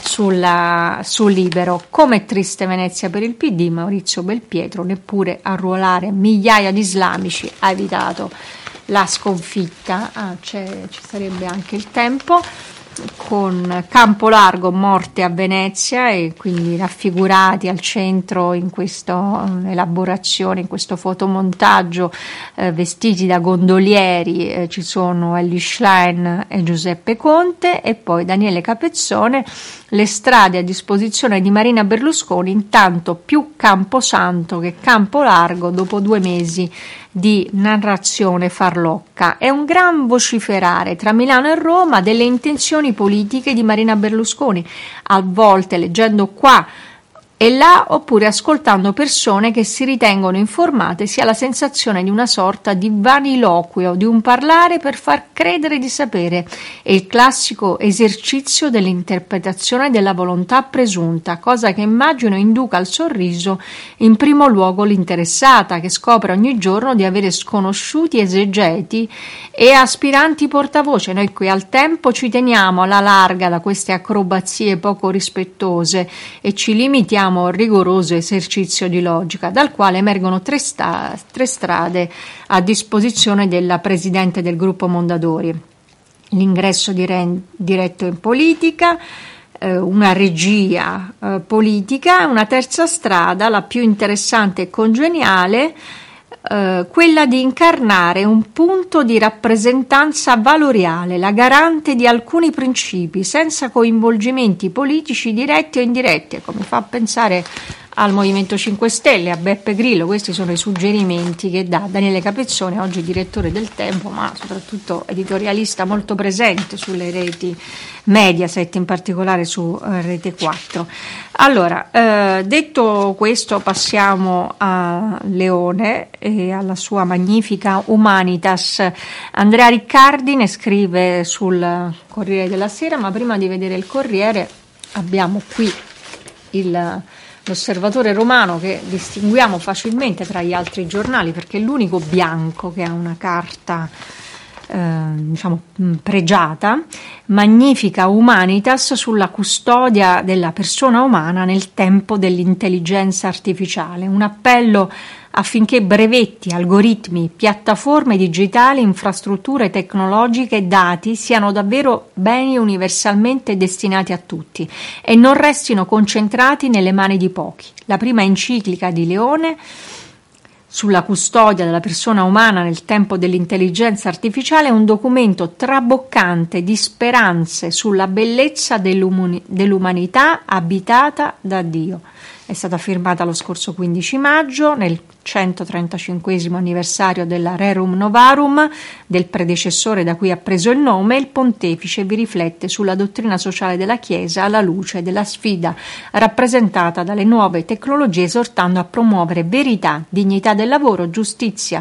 sulla, sul Libero. Come triste Venezia per il P D, Maurizio Belpietro neppure a ruolare migliaia di islamici ha evitato la sconfitta. Ah, c'è, ci sarebbe anche il tempo. Con Campo Largo, morte a Venezia, e quindi raffigurati al centro in questa elaborazione, in questo fotomontaggio, eh, vestiti da gondolieri, eh, ci sono Elly Schlein e Giuseppe Conte, e poi Daniele Capezzone, le strade a disposizione di Marina Berlusconi, intanto più Camposanto che Campo Largo dopo due mesi di narrazione farlocca. È un gran vociferare tra Milano e Roma delle intenzioni politiche di Marina Berlusconi, a volte leggendo qua e là oppure ascoltando persone che si ritengono informate, si ha la sensazione di una sorta di vaniloquio, di un parlare per far credere di sapere. È il classico esercizio dell'interpretazione della volontà presunta, cosa che immagino induca al sorriso in primo luogo l'interessata, che scopre ogni giorno di avere sconosciuti esegeti e aspiranti portavoce. Noi qui al Tempo ci teniamo alla larga da queste acrobazie poco rispettose e ci limitiamo a un rigoroso esercizio di logica, dal quale emergono tre, sta- tre strade a disposizione della presidente del gruppo Mondadori: l'ingresso dire- diretto in politica, eh, una regia eh, politica, una terza strada, la più interessante e congeniale, Uh, quella di incarnare un punto di rappresentanza valoriale, la garante di alcuni principi, senza coinvolgimenti politici diretti o indiretti. Ecco, mi fa pensare al Movimento cinque Stelle, a Beppe Grillo. Questi sono i suggerimenti che dà Daniele Capezzone, oggi direttore del Tempo, ma soprattutto editorialista molto presente sulle reti Mediaset, in particolare su eh, Rete quattro. Allora, eh, detto questo, passiamo a Leone e alla sua magnifica Humanitas. Andrea Riccardi ne scrive sul Corriere della Sera, ma prima di vedere il Corriere abbiamo qui il l'Osservatore Romano, che distinguiamo facilmente tra gli altri giornali perché è l'unico bianco che ha una carta eh, diciamo pregiata, Magnifica Humanitas, sulla custodia della persona umana nel tempo dell'intelligenza artificiale, un appello affinché brevetti, algoritmi, piattaforme digitali, infrastrutture tecnologiche e dati siano davvero beni universalmente destinati a tutti e non restino concentrati nelle mani di pochi. La prima enciclica di Leone sulla custodia della persona umana nel tempo dell'intelligenza artificiale è un documento traboccante di speranze sulla bellezza dell'umani- dell'umanità abitata da Dio. È stata firmata lo scorso quindici maggio nel centotrentacinquesimo anniversario della Rerum Novarum, del predecessore da cui ha preso il nome. Il pontefice vi riflette sulla dottrina sociale della Chiesa alla luce della sfida rappresentata dalle nuove tecnologie, esortando a promuovere verità, dignità del lavoro, giustizia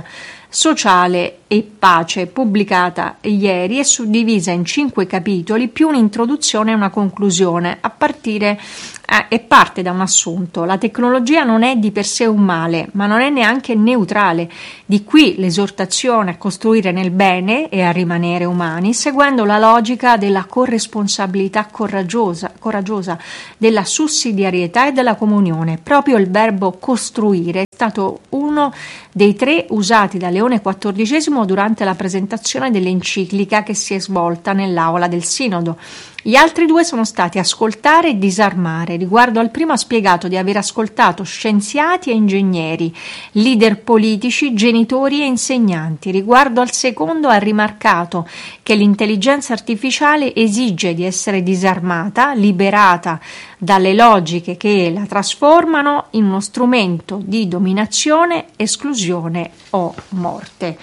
sociale e pace. Pubblicata ieri e suddivisa in cinque capitoli più un'introduzione e una conclusione, a partire eh, e parte da un assunto: la tecnologia non è di per sé un male, ma non è neanche neutrale. Di qui l'esortazione a costruire nel bene e a rimanere umani, seguendo la logica della corresponsabilità coraggiosa, coraggiosa, della sussidiarietà e della comunione. Proprio il verbo costruire è stato uno dei tre usati da Leone quattordicesimo durante la presentazione dell'enciclica che si è svolta nell'aula del Sinodo. Gli altri due sono stati ascoltare e disarmare. Riguardo al primo ha spiegato di aver ascoltato scienziati e ingegneri, leader politici, genitori e insegnanti. Riguardo al secondo ha rimarcato che l'intelligenza artificiale esige di essere disarmata, liberata dalle logiche che la trasformano in uno strumento di dominazione, esclusione o morte.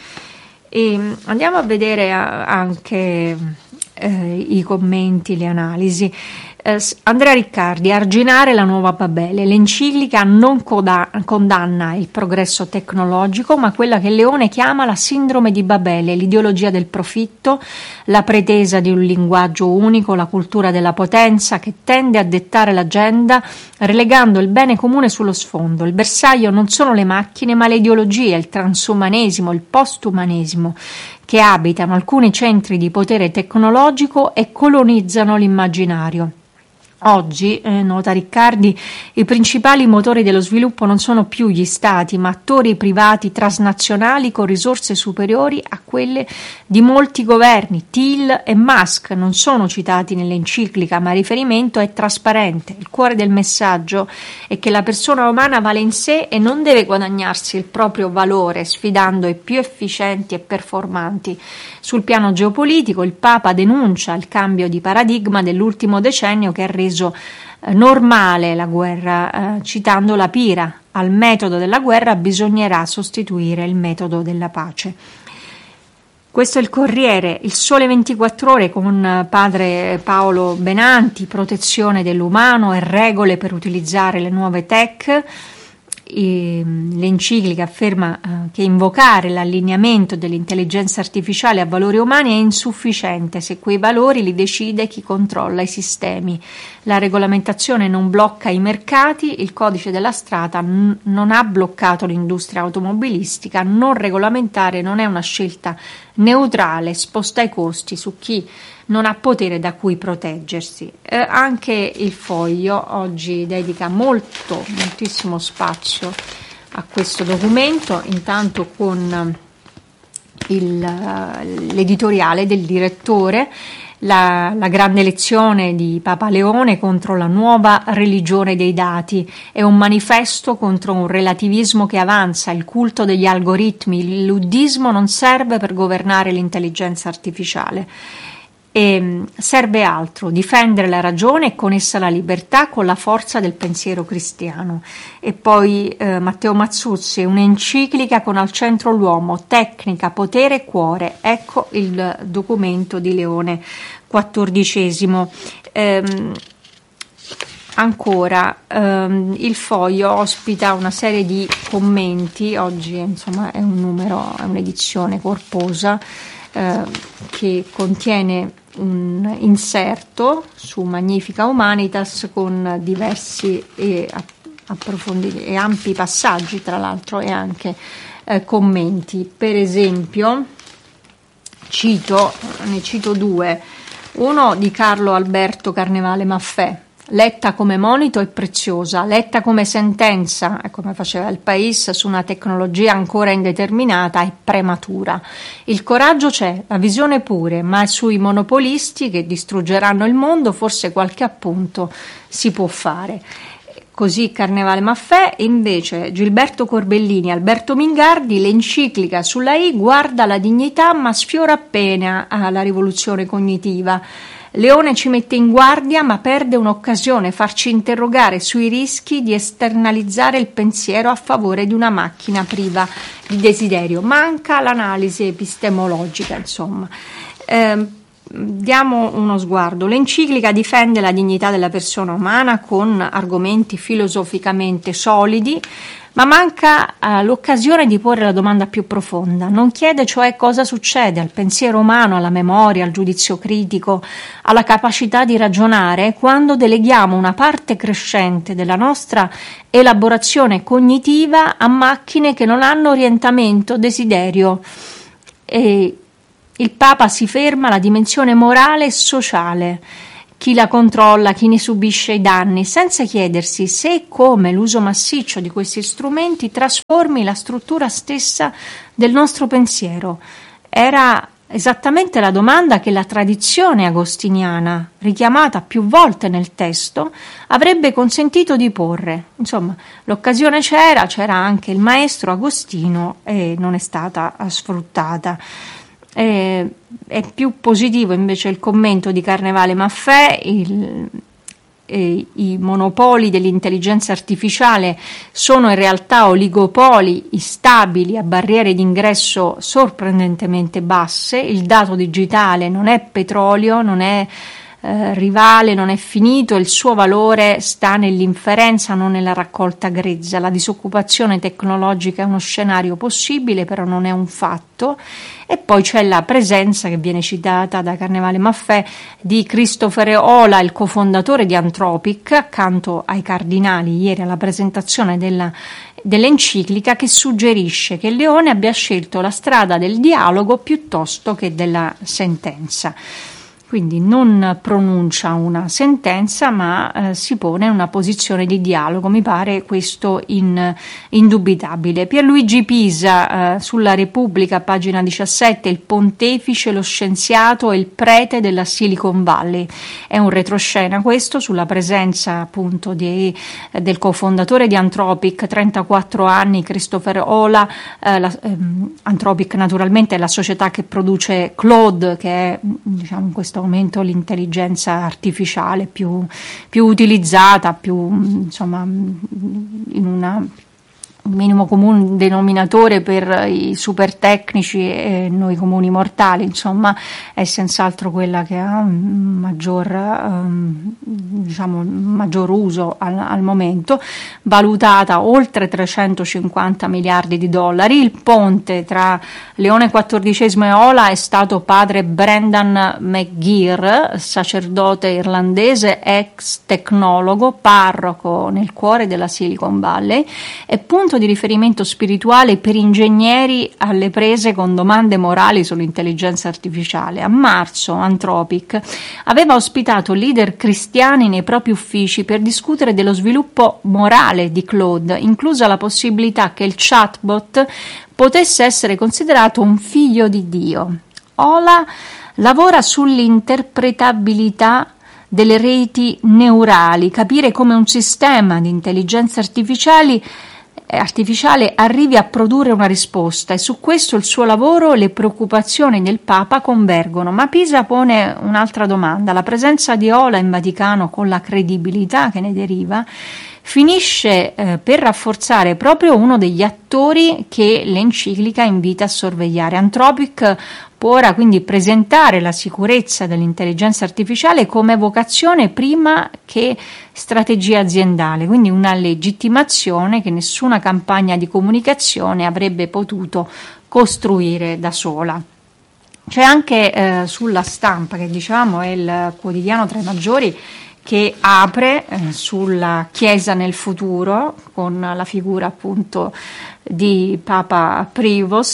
E andiamo a vedere anche eh, i commenti, le analisi. Eh, Andrea Riccardi: arginare la nuova Babele. L'enciclica non coda- condanna il progresso tecnologico, ma quella che Leone chiama la sindrome di Babele, l'ideologia del profitto, la pretesa di un linguaggio unico, la cultura della potenza che tende a dettare l'agenda, relegando il bene comune sullo sfondo. Il bersaglio non sono le macchine, ma le ideologie, il transumanesimo, il postumanesimo, che abitano alcuni centri di potere tecnologico e colonizzano l'immaginario. Oggi, eh, nota Riccardi, i principali motori dello sviluppo non sono più gli stati, ma attori privati transnazionali con risorse superiori a quelle di molti governi. Thiel e Musk non sono citati nell'enciclica, ma il riferimento è trasparente. Il cuore del messaggio è che la persona umana vale in sé e non deve guadagnarsi il proprio valore sfidando i più efficienti e performanti. Sul piano geopolitico, il Papa denuncia il cambio di paradigma dell'ultimo decennio che ha reso normale la guerra, eh, citando la Pira: al metodo della guerra bisognerà sostituire il metodo della pace. Questo è il Corriere. Il Sole ventiquattro Ore con padre Paolo Benanti: protezione dell'umano e regole per utilizzare le nuove tech. E l'enciclica afferma eh, che invocare l'allineamento dell'intelligenza artificiale a valori umani è insufficiente se quei valori li decide chi controlla i sistemi. La regolamentazione non blocca i mercati, il codice della strada n- non ha bloccato l'industria automobilistica, non regolamentare non è una scelta neutrale, sposta i costi su chi non ha potere da cui proteggersi. Eh, anche il Foglio oggi dedica molto, moltissimo spazio a questo documento, intanto con il, l'editoriale del direttore, la, la grande lezione di Papa Leone contro la nuova religione dei dati. È un manifesto contro un relativismo che avanza, il culto degli algoritmi. Il luddismo non serve per governare l'intelligenza artificiale. E serve altro: difendere la ragione e con essa la libertà con la forza del pensiero cristiano. E poi eh, Matteo Mazzuzzi: un'enciclica con al centro l'uomo, tecnica, potere e cuore. Ecco il documento di Leone quattordicesimo. Ehm, Ancora, ehm, il Foglio ospita una serie di commenti. Oggi insomma è un numero, è un'edizione corposa eh, che contiene un inserto su Magnifica Humanitas con diversi e approfonditi e ampi passaggi, tra l'altro, e anche eh, commenti. Per esempio, cito, ne cito due, uno di Carlo Alberto Carnevale Maffè, letta come monito è preziosa, letta come sentenza, come faceva il País, su una tecnologia ancora indeterminata è prematura. Il coraggio c'è, la visione pure, ma sui monopolisti che distruggeranno il mondo forse qualche appunto si può fare. Così Carnevale Maffè. Invece Gilberto Corbellini, Alberto Mingardi, l'enciclica sulla I guarda la dignità ma sfiora appena la rivoluzione cognitiva. Leone ci mette in guardia ma perde un'occasione, farci interrogare sui rischi di esternalizzare il pensiero a favore di una macchina priva di desiderio. Manca l'analisi epistemologica, insomma. Eh, diamo uno sguardo. L'enciclica difende la dignità della persona umana con argomenti filosoficamente solidi, ma manca eh, l'occasione di porre la domanda più profonda. Non chiede cioè cosa succede al pensiero umano, alla memoria, al giudizio critico, alla capacità di ragionare quando deleghiamo una parte crescente della nostra elaborazione cognitiva a macchine che non hanno orientamento, desiderio. E il Papa si ferma alla dimensione morale e sociale. Chi la controlla, chi ne subisce i danni, senza chiedersi se e come l'uso massiccio di questi strumenti trasformi la struttura stessa del nostro pensiero. Era esattamente la domanda che la tradizione agostiniana, richiamata più volte nel testo, avrebbe consentito di porre. Insomma, l'occasione c'era, c'era anche il maestro Agostino e non è stata sfruttata. Eh, è più positivo invece il commento di Carnevale Maffè. Il, eh, i monopoli dell'intelligenza artificiale sono in realtà oligopoli instabili a barriere d'ingresso sorprendentemente basse. Il dato digitale non è petrolio, non è eh, rivale, non è finito, il suo valore sta nell'inferenza, non nella raccolta grezza. La disoccupazione tecnologica è uno scenario possibile, però non è un fatto. E poi c'è la presenza, che viene citata da Carnevale Maffè, di Christopher Olah, il cofondatore di Anthropic, accanto ai cardinali ieri alla presentazione della, dell'enciclica, che suggerisce che Leone abbia scelto la strada del dialogo piuttosto che della sentenza. Quindi non pronuncia una sentenza, ma eh, si pone in una posizione di dialogo. Mi pare questo in, indubitabile. Pierluigi Pisa, eh, sulla Repubblica, pagina diciassette, il pontefice, lo scienziato e il prete della Silicon Valley. È un retroscena questo, sulla presenza appunto di, eh, del cofondatore di Anthropic, trentaquattro anni, Christopher Olah. Eh, la, ehm, Anthropic naturalmente è la società che produce Claude, che è, diciamo, in questo momento l'intelligenza artificiale più, più utilizzata, più insomma in una un minimo comune denominatore per i super tecnici e noi comuni mortali, insomma è senz'altro quella che ha un maggior, um, diciamo, maggior uso al, al momento, valutata oltre trecentocinquanta miliardi di dollari. Il ponte tra Leone quattordicesimo e Olah è stato padre Brendan McGeer, sacerdote irlandese, ex tecnologo, parroco nel cuore della Silicon Valley, e punto di riferimento spirituale per ingegneri alle prese con domande morali sull'intelligenza artificiale. A marzo Anthropic aveva ospitato leader cristiani nei propri uffici per discutere dello sviluppo morale di Claude, inclusa la possibilità che il chatbot potesse essere considerato un figlio di Dio. Olah lavora sull'interpretabilità delle reti neurali, capire come un sistema di intelligenza artificiali artificiale arrivi a produrre una risposta, e su questo il suo lavoro e le preoccupazioni del Papa convergono. Ma Pisa pone un'altra domanda: la presenza di Olah in Vaticano, con la credibilità che ne deriva, finisce eh, per rafforzare proprio uno degli attori che l'enciclica invita a sorvegliare. Anthropic può ora quindi presentare la sicurezza dell'intelligenza artificiale come vocazione prima che strategia aziendale, quindi una legittimazione che nessuna campagna di comunicazione avrebbe potuto costruire da sola. C'è anche eh, sulla Stampa, che diciamo è il quotidiano tra i maggiori, che apre eh, sulla Chiesa nel futuro, con la figura appunto di Papa Prevost,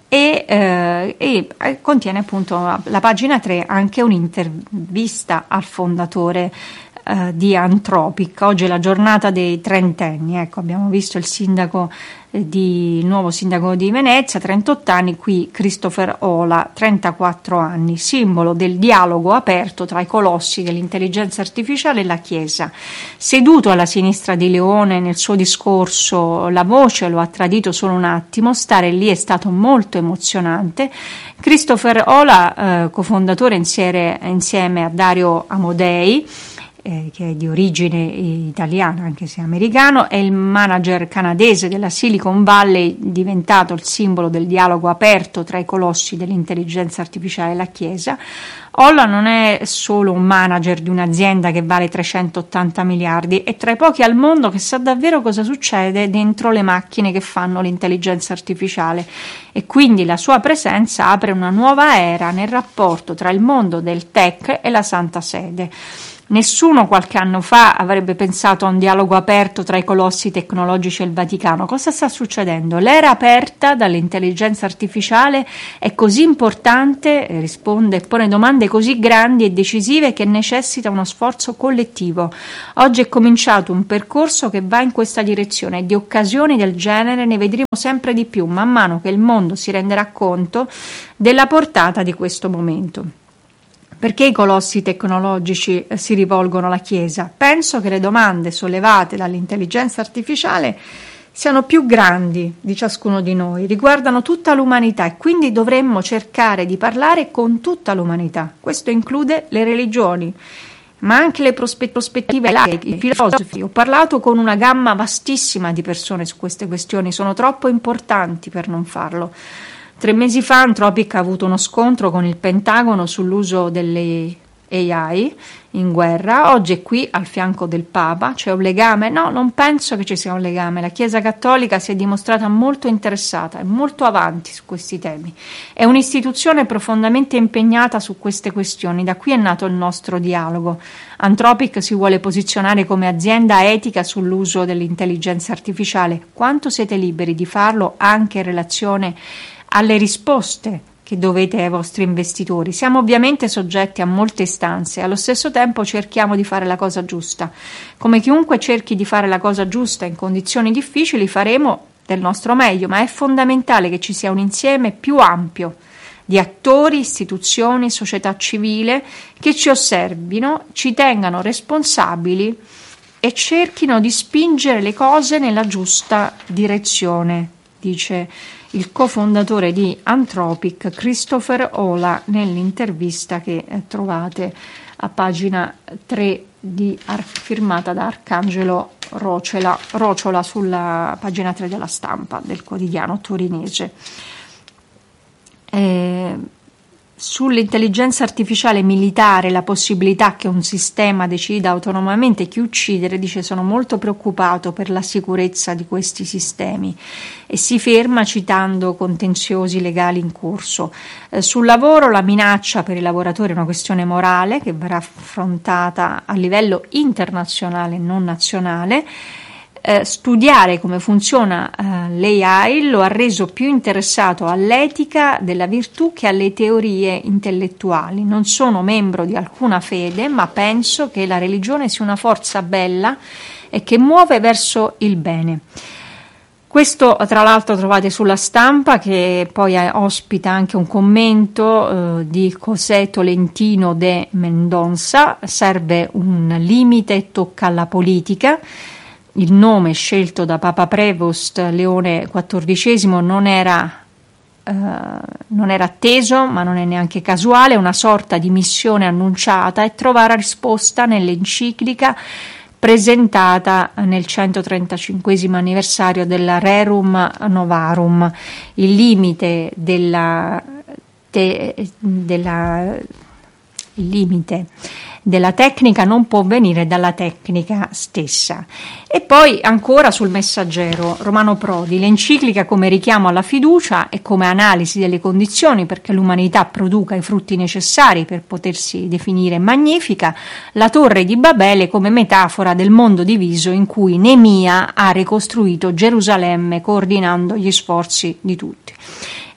E, eh, e contiene appunto la pagina tre anche un'intervista al fondatore eh, di Anthropic. Oggi è la giornata dei trentenni, ecco, abbiamo visto il sindaco eh, di, il nuovo sindaco di Venezia, trentotto anni, qui Christopher Ola, trentaquattro anni, simbolo del dialogo aperto tra i colossi dell'intelligenza artificiale e la Chiesa. Seduto alla sinistra di Leone, nel suo discorso la voce lo ha tradito solo un attimo, stare lì è stato molto emozionante. Christopher Ola, eh, cofondatore insieme, insieme a Dario Amodei, eh, che è di origine italiana anche se americano, è il manager canadese della Silicon Valley, diventato il simbolo del dialogo aperto tra i colossi dell'intelligenza artificiale e la Chiesa. Ola non è solo un manager di un'azienda che vale trecentottanta miliardi, è tra i pochi al mondo che sa davvero cosa succede dentro le macchine che fanno l'intelligenza artificiale, e quindi la sua presenza apre una nuova era nel rapporto tra il mondo del tech e la Santa Sede. Nessuno qualche anno fa avrebbe pensato a un dialogo aperto tra i colossi tecnologici e il Vaticano. Cosa sta succedendo? L'era aperta dall'intelligenza artificiale è così importante, risponde e pone domande così grandi e decisive che necessita uno sforzo collettivo. Oggi è cominciato un percorso che va in questa direzione e di occasioni del genere ne vedremo sempre di più man mano che il mondo si renderà conto della portata di questo momento. Perché i colossi tecnologici si rivolgono alla Chiesa? Penso che le domande sollevate dall'intelligenza artificiale siano più grandi di ciascuno di noi, riguardano tutta l'umanità e quindi dovremmo cercare di parlare con tutta l'umanità. Questo include le religioni, ma anche le prospettive laiche, i filosofi. Ho parlato con una gamma vastissima di persone su queste questioni, sono troppo importanti per non farlo. Tre mesi fa Anthropic ha avuto uno scontro con il Pentagono sull'uso delle A I in guerra. Oggi è qui al fianco del Papa. C'è un legame? No, non penso che ci sia un legame. La Chiesa Cattolica si è dimostrata molto interessata e molto avanti su questi temi. È un'istituzione profondamente impegnata su queste questioni. Da qui è nato il nostro dialogo. Anthropic si vuole posizionare come azienda etica sull'uso dell'intelligenza artificiale. Quanto siete liberi di farlo anche in relazione alle risposte che dovete ai vostri investitori? Siamo ovviamente soggetti a molte istanze, allo stesso tempo cerchiamo di fare la cosa giusta. Come chiunque cerchi di fare la cosa giusta in condizioni difficili, faremo del nostro meglio, ma è fondamentale che ci sia un insieme più ampio di attori, istituzioni, società civile che ci osservino, ci tengano responsabili e cerchino di spingere le cose nella giusta direzione, dice il cofondatore di Anthropic, Christopher Ola, nell'intervista che trovate a pagina tre, di, firmata da Arcangelo Rociola, Rociola sulla pagina tre della Stampa, del quotidiano torinese. Eh, Sull'intelligenza artificiale militare, la possibilità che un sistema decida autonomamente chi uccidere, dice: sono molto preoccupato per la sicurezza di questi sistemi, e si ferma citando contenziosi legali in corso. Eh, sul lavoro, la minaccia per i lavoratori è una questione morale che verrà affrontata a livello internazionale, non nazionale. Eh, studiare come funziona eh, l'A I lo ha reso più interessato all'etica della virtù che alle teorie intellettuali. Non sono membro di alcuna fede, ma penso che la religione sia una forza bella e che muove verso il bene. Questo tra l'altro trovate sulla Stampa, che poi ospita anche un commento eh, di José Tolentino de Mendonça. Serve un limite e tocca alla politica. Il nome scelto da Papa Prevost Leone quattordicesimo non era, eh, non era atteso, ma non è neanche casuale, una sorta di missione annunciata e trovare risposta nell'enciclica presentata nel centotrentacinquesimo anniversario della Rerum Novarum. Il limite della, te, della il limite della tecnica non può venire dalla tecnica stessa. E poi ancora sul Messaggero, Romano Prodi, l'enciclica come richiamo alla fiducia e come analisi delle condizioni perché l'umanità produca i frutti necessari per potersi definire magnifica, la Torre di Babele come metafora del mondo diviso in cui Neemia ha ricostruito Gerusalemme coordinando gli sforzi di tutti.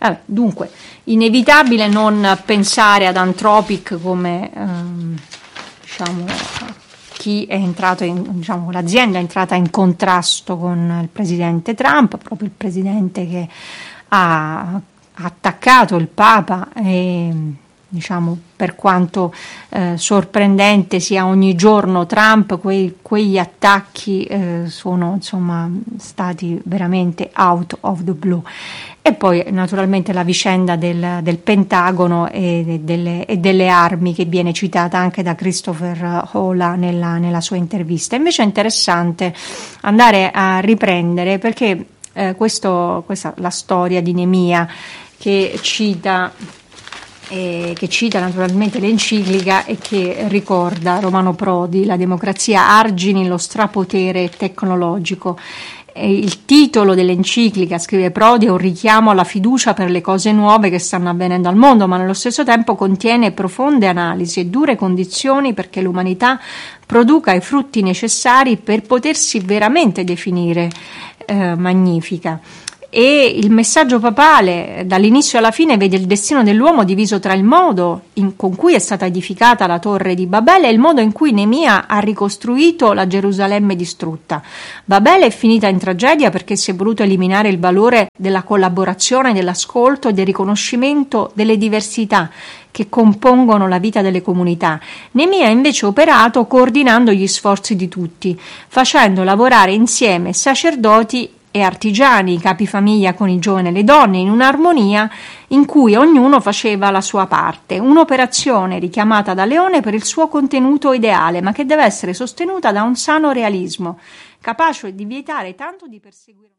Vabbè, dunque, inevitabile non pensare ad Anthropic come ehm, diciamo chi è entrato in, diciamo, l'azienda è entrata in contrasto con il presidente Trump, proprio il presidente che ha attaccato il Papa e, diciamo, per quanto eh, sorprendente sia ogni giorno Trump, quei, quegli attacchi eh, sono insomma stati veramente out of the blue. E poi naturalmente la vicenda del, del Pentagono e delle, e delle armi, che viene citata anche da Christopher Hola nella, nella sua intervista. Invece è interessante andare a riprendere, perché eh, questo, questa la storia di Nemia che cita eh, che cita naturalmente l'enciclica e che ricorda Romano Prodi, la democrazia argini lo strapotere tecnologico. Il titolo dell'enciclica, scrive Prodi, è un richiamo alla fiducia per le cose nuove che stanno avvenendo al mondo, ma nello stesso tempo contiene profonde analisi e dure condizioni perché l'umanità produca i frutti necessari per potersi veramente definire eh, magnifica. E il messaggio papale dall'inizio alla fine vede il destino dell'uomo diviso tra il modo in, con cui è stata edificata la torre di Babele e il modo in cui Nemia ha ricostruito la Gerusalemme distrutta. Babele è finita in tragedia perché si è voluto eliminare il valore della collaborazione, dell'ascolto e del riconoscimento delle diversità che compongono la vita delle comunità. Nemia ha invece operato coordinando gli sforzi di tutti, facendo lavorare insieme sacerdoti e artigiani, capifamiglia con i giovani e le donne, in un'armonia in cui ognuno faceva la sua parte, un'operazione richiamata da Leone per il suo contenuto ideale, ma che deve essere sostenuta da un sano realismo, capace di vietare tanto di perseguire.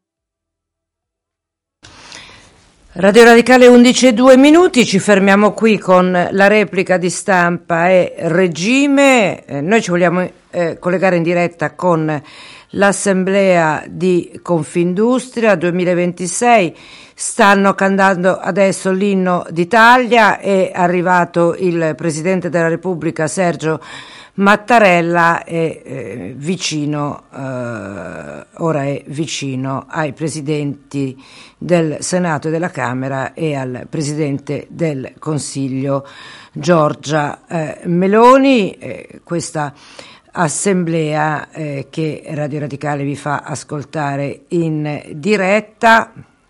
Radio Radicale undici e due minuti, ci fermiamo qui con la replica di Stampa e Regime. Eh, noi ci vogliamo eh, collegare in diretta con l'Assemblea di Confindustria duemilaventisei. Stanno cantando adesso l'inno d'Italia, è arrivato il Presidente della Repubblica Sergio Mattarella, è eh, vicino, eh, ora è vicino ai Presidenti del Senato e della Camera e al Presidente del Consiglio Giorgia eh, Meloni. Eh, questa assemblea eh, che Radio Radicale vi fa ascoltare in diretta,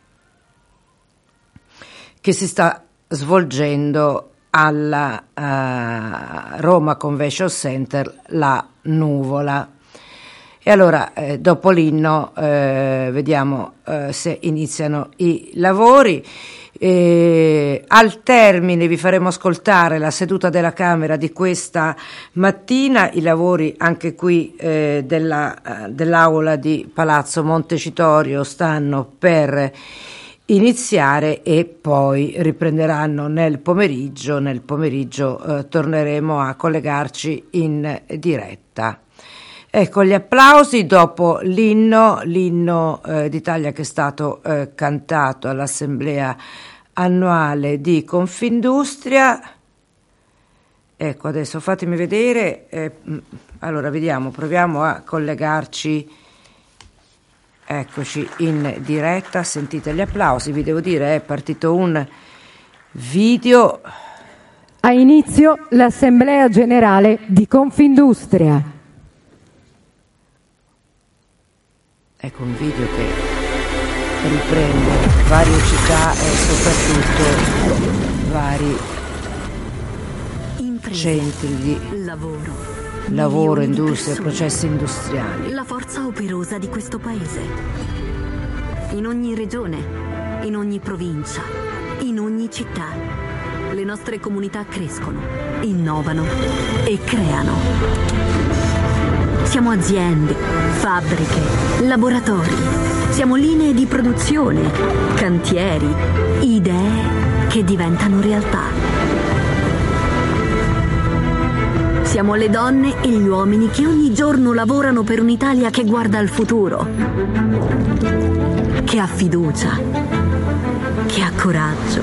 che si sta svolgendo alla uh, Roma Convention Center, La Nuvola. E allora eh, dopo l'inno eh, vediamo eh, se iniziano i lavori. Eh, al termine vi faremo ascoltare la seduta della Camera di questa mattina. I lavori anche qui eh, della, dell'aula di Palazzo Montecitorio stanno per iniziare e poi riprenderanno nel pomeriggio. Nel pomeriggio eh, torneremo a collegarci in diretta. Ecco gli applausi dopo l'inno, l'inno eh, d'Italia che è stato eh, cantato all'Assemblea annuale di Confindustria. Ecco, adesso fatemi vedere, eh, allora vediamo, proviamo a collegarci, eccoci in diretta, sentite gli applausi, vi devo dire è partito un video. Ha inizio l'Assemblea Generale di Confindustria. Ecco un video che riprende varie città e soprattutto vari Imprese, centri di lavoro, lavoro industria, processi industriali. La forza operosa di questo paese. In ogni regione, in ogni provincia, in ogni città, le nostre comunità crescono, innovano e creano. Siamo aziende, fabbriche, laboratori, siamo linee di produzione, cantieri, idee che diventano realtà. Siamo le donne e gli uomini che ogni giorno lavorano per un'Italia che guarda al futuro, che ha fiducia, che ha coraggio.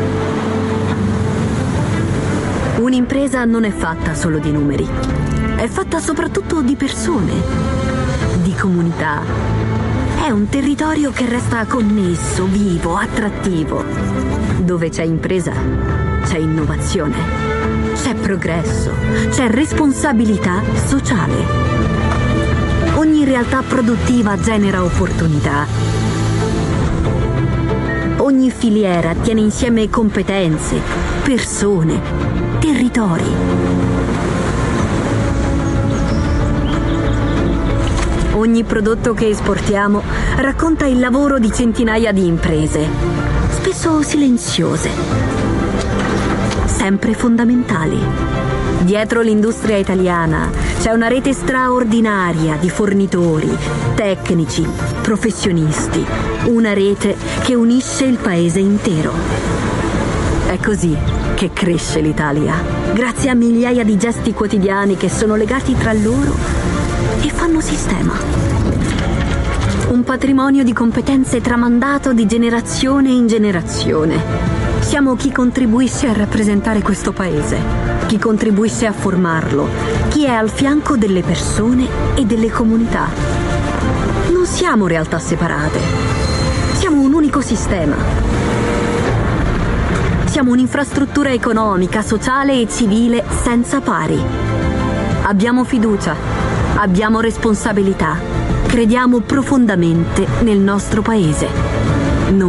Un'impresa non è fatta solo di numeri. È fatta soprattutto di persone, di comunità. È un territorio che resta connesso, vivo, attrattivo. Dove c'è impresa, c'è innovazione, c'è progresso, c'è responsabilità sociale. Ogni realtà produttiva genera opportunità. Ogni filiera tiene insieme competenze, persone, territori. Ogni prodotto che esportiamo racconta il lavoro di centinaia di imprese, spesso silenziose, sempre fondamentali. Dietro l'industria italiana c'è una rete straordinaria di fornitori, tecnici, professionisti, una rete che unisce il paese intero. È così che cresce l'Italia, grazie a migliaia di gesti quotidiani che sono legati tra loro e fanno sistema. Un patrimonio di competenze tramandato di generazione in generazione. Siamo chi contribuisce a rappresentare questo paese, chi contribuisce a formarlo, chi è al fianco delle persone e delle comunità. Non siamo realtà separate, siamo un unico sistema. Siamo un'infrastruttura economica, sociale e civile senza pari. Abbiamo fiducia, abbiamo responsabilità, crediamo profondamente nel nostro paese.